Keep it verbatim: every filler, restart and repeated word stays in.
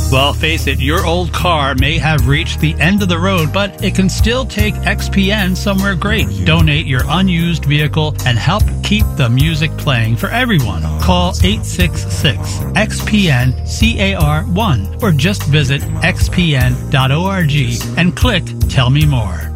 Well, face it, your old car may have reached the end of the road, but it can still take X P N somewhere great. Donate your unused vehicle and help keep the music playing for everyone. Call eight six six X P N C A R one or just visit x p n dot org and click Tell Me More.